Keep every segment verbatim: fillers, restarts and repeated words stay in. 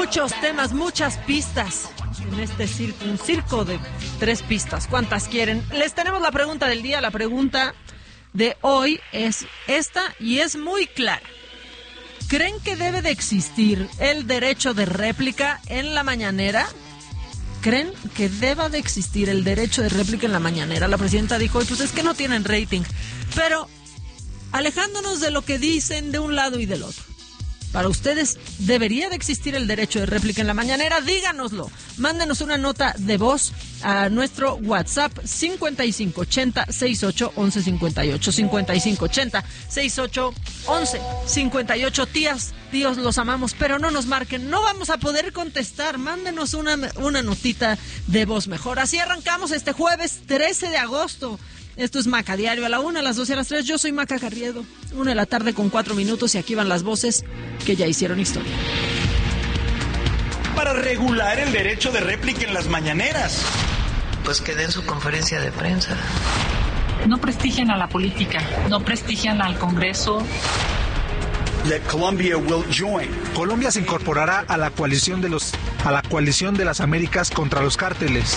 muchos temas, muchas pistas en este circo, un circo de tres pistas. ¿Cuántas quieren? Les tenemos la pregunta del día. La pregunta de hoy es esta y es muy clara. ¿Creen que debe de existir el derecho de réplica en la mañanera? ¿Creen que deba de existir el derecho de réplica en la mañanera? La presidenta dijo, pues es que no tienen rating. Pero alejándonos de lo que dicen de un lado y del otro, para ustedes, ¿debería de existir el derecho de réplica en la mañanera? Díganoslo. Mándenos una nota de voz a nuestro WhatsApp cincuenta y cinco ochenta sesenta y ocho once cincuenta y ocho. cincuenta y cinco ochenta sesenta y ocho once cincuenta y ocho. Tías, tíos, los amamos, pero no nos marquen. No vamos a poder contestar. Mándenos una, una notita de voz mejor. Así arrancamos este jueves trece de agosto. Esto es Maca Diario, a la una, a las dos y a las tres. Yo soy Maca Carriedo. Una de la tarde con cuatro minutos y aquí van las voces que ya hicieron historia. Para regular el derecho de réplica en las mañaneras. Pues que den su conferencia de prensa. No prestigian a la política, no prestigian al Congreso. That Colombia will join. Colombia se incorporará a la coalición de los a la coalición de las Américas contra los cárteles.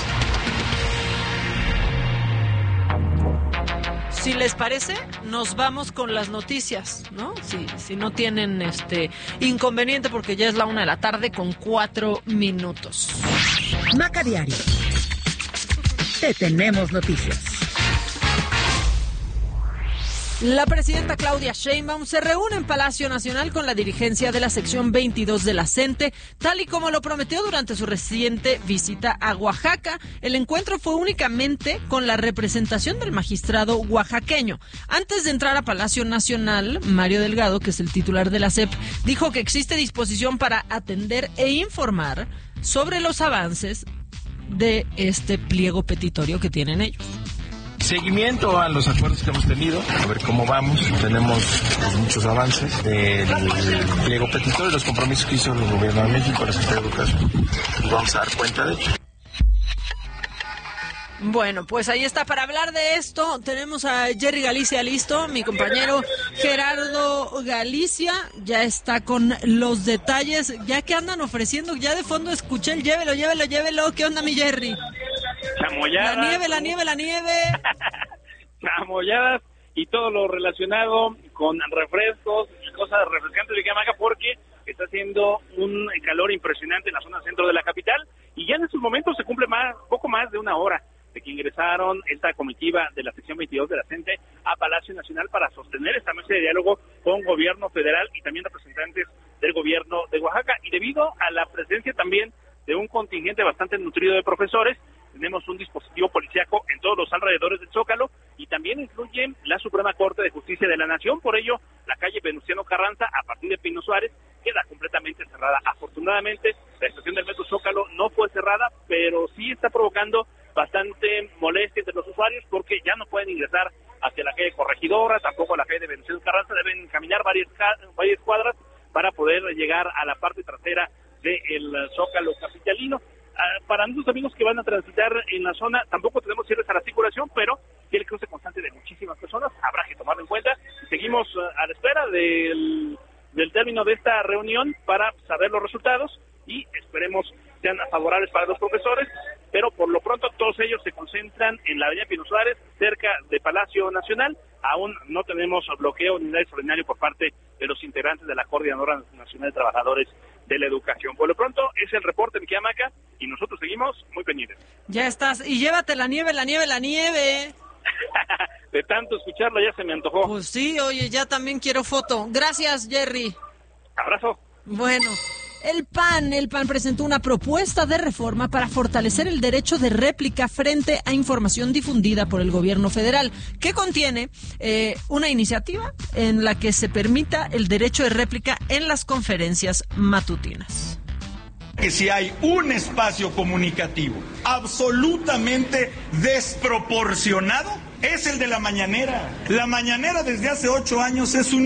Si les parece, nos vamos con las noticias, ¿no? Si, si no tienen este inconveniente, porque ya es la una de la tarde con cuatro minutos. Maca Diario. Te tenemos noticias. La presidenta Claudia Sheinbaum se reúne en Palacio Nacional con la dirigencia de la sección veintidós de la CENTE, tal y como lo prometió durante su reciente visita a Oaxaca. El encuentro fue únicamente con la representación del magistrado oaxaqueño. Antes de entrar a Palacio Nacional, Mario Delgado, que es el titular de la C E P, dijo que existe disposición para atender e informar sobre los avances de este pliego petitorio que tienen ellos. Seguimiento a los acuerdos que hemos tenido, a ver cómo vamos. Tenemos pues, muchos avances del pliego petitorio y los compromisos que hizo el gobierno de México, la Secretaría de Educación. Vamos a dar cuenta de ello. Bueno, pues ahí está. Para hablar de esto, tenemos a Jerry Galicia listo. Mi compañero Gerardo Galicia ya está con los detalles. Ya que andan ofreciendo, ya de fondo escuché el llévelo, llévelo, llévelo. ¿Qué onda, mi Jerry? Chamoyadas. La nieve, la nieve, la nieve. Chamoyadas y todo lo relacionado con refrescos y cosas refrescantes de Camaca, porque está haciendo un calor impresionante en la zona centro de la capital y ya en estos momentos se cumple más, poco más de una hora de que ingresaron esta comitiva de la sección veintidós de la CENTE a Palacio Nacional para sostener esta mesa de diálogo con gobierno federal y también representantes del gobierno de Oaxaca. Y debido a la presencia también de un contingente bastante nutrido de profesores, tenemos un dispositivo policíaco en todos los alrededores del Zócalo y también incluye la Suprema Corte de Justicia de la Nación. Por ello, la calle Venustiano Carranza, a partir de Pino Suárez, queda completamente cerrada. Afortunadamente, la estación del Metro Zócalo no fue cerrada, pero sí está provocando bastante molestia entre los usuarios porque ya no pueden ingresar hacia la calle Corregidora, tampoco a la calle de Venustiano Carranza, deben caminar varias, varias cuadras para poder llegar a la parte trasera del Zócalo capitalino. Uh, para nuestros amigos que van a transitar en la zona, tampoco tenemos cierres a la circulación, pero sí el cruce constante de muchísimas personas, habrá que tomarlo en cuenta. Seguimos uh, a la espera del, del término de esta reunión para saber los resultados y esperemos sean favorables para los profesores, pero por lo pronto todos ellos se concentran en la avenida Pino Suárez, cerca de Palacio Nacional. Aún no tenemos bloqueo ni nada extraordinario por parte de los integrantes de la Coordinadora Nacional de Trabajadores de la Educación. Por lo pronto es el reporte en Quiamaca y nosotros seguimos muy pendientes. Ya estás, y llévate la nieve, la nieve, la nieve. De tanto escucharlo ya se me antojó. Pues sí, oye, ya también quiero foto. Gracias, Jerry. Abrazo. Bueno, el P A N, el P A N presentó una propuesta de reforma para fortalecer el derecho de réplica frente a información difundida por el gobierno federal, que contiene eh, una iniciativa en la que se permita el derecho de réplica en las conferencias matutinas. Que si hay un espacio comunicativo absolutamente desproporcionado, es el de la mañanera. La mañanera desde hace ocho años es un